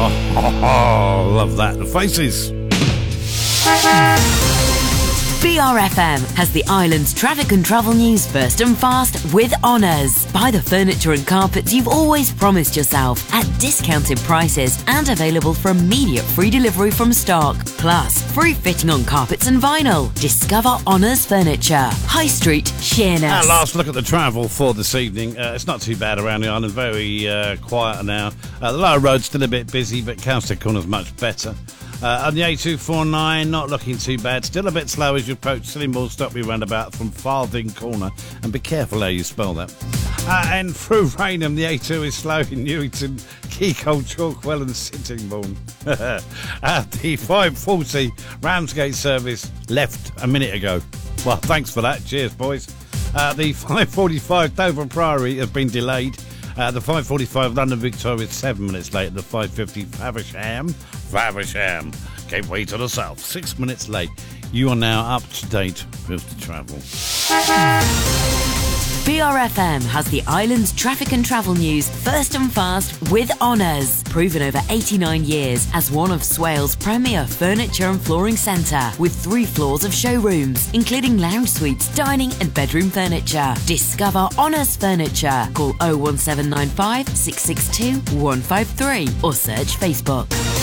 Oh, love that. The Faces. BRFM has the island's traffic and travel news first and fast with Honours. Buy the furniture and carpets you've always promised yourself at discounted prices and available for immediate free delivery from stock. Plus, free fitting on carpets and vinyl. Discover Honours Furniture. High Street, Sheerness. Our last look at the travel for this evening. It's not too bad around the island. Very quiet now. The lower road's still a bit busy, but Cowsted Corner's much better. On the A249, not looking too bad. Still a bit slow as you approach Sillingmore Stockley roundabout from Farthing Corner. And be careful how you spell that. And through Rainham, the A2 is slow in Newington, Keykole, Chalkwell and Sittingbourne. The 540 Ramsgate service left a minute ago. Well, thanks for that. Cheers, boys. The 545 Dover Priory has been delayed. The 545 London Victoria is 7 minutes late. The 550 Faversham, Gateway to the South, 6 minutes late. You are now up to date with the travel. BRFM has the island's traffic and travel news first and fast with Honours. Proven over 89 years as one of Swales' premier furniture and flooring centre with 3 floors of showrooms, including lounge suites, dining and bedroom furniture. Discover Honours Furniture. Call 01795 662 153 or search Facebook.